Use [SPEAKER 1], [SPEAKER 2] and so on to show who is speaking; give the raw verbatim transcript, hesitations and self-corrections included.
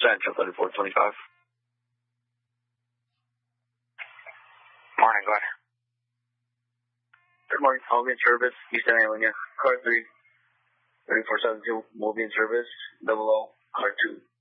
[SPEAKER 1] Central thirty-four twenty-five.
[SPEAKER 2] Morning, go ahead.
[SPEAKER 1] Good morning, Mobian Service, Eastern Ionia, car three, thirty-four seventy-two, Mobian Service, double O, car two.